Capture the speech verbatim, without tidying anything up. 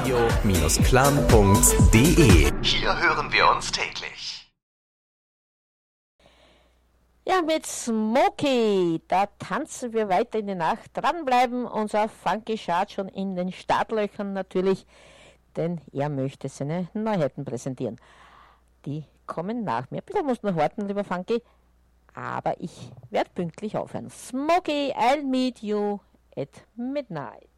radio Bindestrich clan punkt de. Hier hören wir uns täglich. Ja, mit Smokey, da tanzen wir weiter in die Nacht. Dranbleiben, unser Funky Chart schon in den Startlöchern natürlich, denn er möchte seine Neuheiten präsentieren. Die kommen nach mir. Bitte musst noch warten, lieber Funky, aber ich werde pünktlich aufhören. Smokey, I'll meet you at midnight.